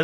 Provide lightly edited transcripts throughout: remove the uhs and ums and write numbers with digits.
Es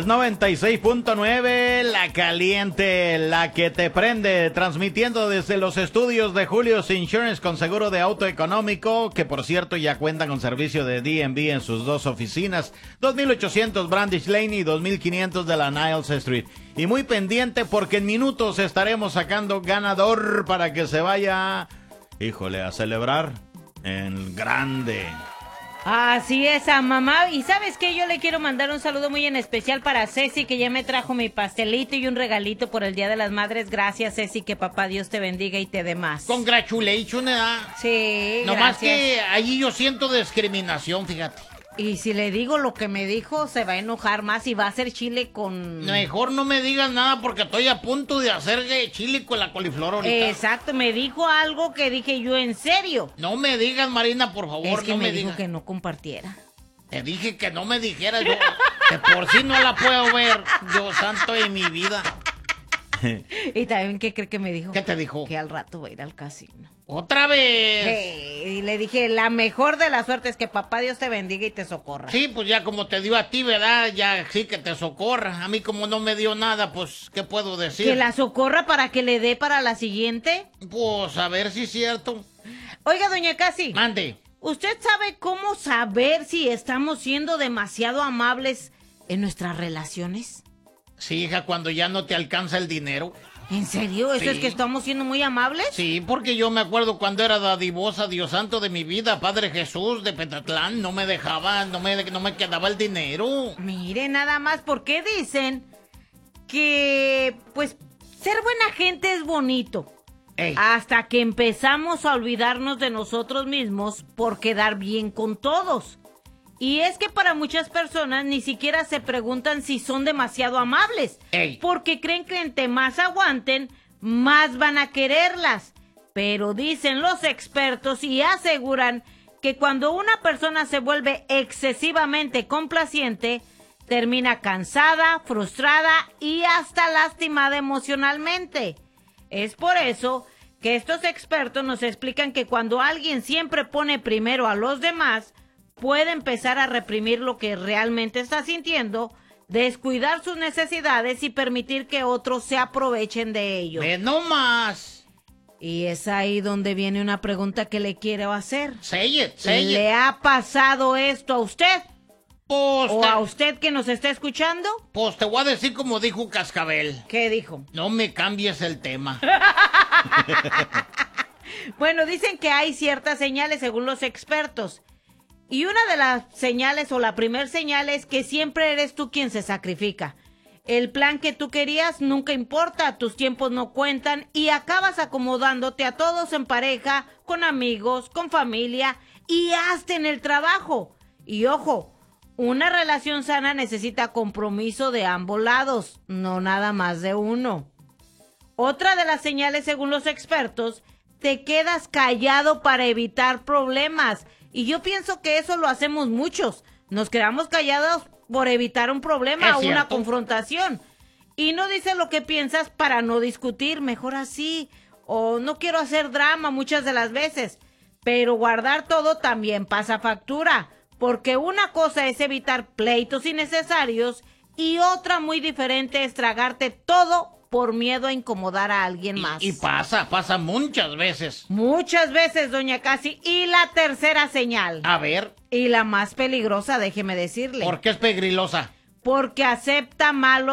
96.9, la caliente, la que te prende, transmitiendo desde los estudios de Julio's Insurance con seguro de auto económico, que por cierto ya cuentan con servicio de DMV en sus dos oficinas, 2800 Brandish Lane y 2500 de la Niles Street. Y muy pendiente porque en minutos estaremos sacando ganador para que se vaya, híjole, a celebrar en grande. Así es, a mamá. Y ¿sabes qué? Yo le quiero mandar un saludo muy en especial para Ceci, que ya me trajo mi pastelito y un regalito por el Día de las Madres. Gracias, Ceci, que papá Dios te bendiga y te dé más. Congratulations, ¿eh? Sí, Nomás gracias. que allí yo siento discriminación, fíjate. Y si le digo lo que me dijo, se va a enojar más y va a hacer chile con... Mejor no me digas nada porque estoy a punto de hacer chile con la coliflor ahorita. Exacto, me dijo algo que dije yo, ¿en serio? No me digas, Marina, por favor, Es que no me me dijo digas. que no compartiera. Te dije que no me dijeras yo, que por sí no la puedo ver, Dios santo de mi vida. Y también, ¿qué cree que me dijo? ¿Qué te dijo? Que al rato va a ir al casino. ¡Otra vez! Y le dije, la mejor de la suerte es que papá Dios te bendiga y te socorra. Sí, pues ya como te dio a ti, ¿verdad? Ya sí que te socorra. A mí como no me dio nada, pues, ¿qué puedo decir? ¿Que la socorra para que le dé para la siguiente? Pues, a ver si es cierto. Oiga, doña Casi. Mande. ¿Usted sabe cómo saber si estamos siendo demasiado amables en nuestras relaciones? Sí, hija, cuando ya no te alcanza el dinero. ¿En serio? ¿Eso Sí. es que estamos siendo muy amables? Sí, porque yo me acuerdo cuando era dadivosa, Dios santo de mi vida, Padre Jesús de Petatlán, no me dejaba, no me quedaba el dinero. Mire, nada más, porque dicen que, pues, ser buena gente es bonito. Ey. Hasta que empezamos a olvidarnos de nosotros mismos por quedar bien con todos. Y es que para muchas personas ni siquiera se preguntan si son demasiado amables. Ey. Porque creen que entre más aguanten, más van a quererlas. Pero dicen los expertos y aseguran que cuando una persona se vuelve excesivamente complaciente, termina cansada, frustrada y hasta lastimada emocionalmente. Es por eso que estos expertos nos explican que cuando alguien siempre pone primero a los demás, puede empezar a reprimir lo que realmente está sintiendo, descuidar sus necesidades y permitir que otros se aprovechen de ello. ¡Ve nomás! Y es ahí donde viene una pregunta que le quiero hacer. Say it, say it. ¿Le ha pasado esto a usted? Pues ¿O a usted que nos está escuchando? pues te voy a decir como dijo Cascabel. ¿Qué dijo? No me cambies el tema. Bueno, dicen que hay ciertas señales según los expertos. Y una de las señales o la primer señal es que siempre eres tú quien se sacrifica. El plan que tú querías nunca importa, tus tiempos no cuentan y acabas acomodándote a todos en pareja, con amigos, con familia y hasta en el trabajo. Y ojo, una relación sana necesita compromiso de ambos lados, no nada más de uno. Otra de las señales según los expertos, te quedas callado para evitar problemas. Y yo pienso que eso lo hacemos muchos. Nos quedamos callados por evitar un problema o una confrontación. Y no dices lo que piensas para no discutir, mejor así. O no quiero hacer drama muchas de las veces. Pero guardar todo también pasa factura. Porque una cosa es evitar pleitos innecesarios y otra muy diferente es tragarte todo por miedo a incomodar a alguien más. Y pasa muchas veces. Muchas veces, doña Casi. Y la tercera señal. A ver. Y la más peligrosa, déjeme decirle. ¿Por qué es pegrilosa? Porque acepta malos